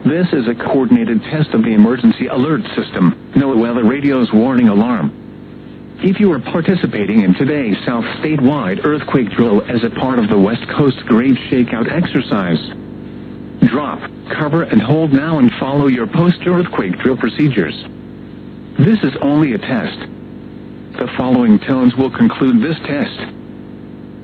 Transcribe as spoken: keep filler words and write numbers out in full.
This is a coordinated test of the emergency alert system, NOAA radio's warning alarm. If you are participating in today's South statewide earthquake drill as a part of the West Coast Grade Shakeout exercise, drop, cover and hold now and follow your post-earthquake drill procedures. This is only a test. The following tones will conclude this test.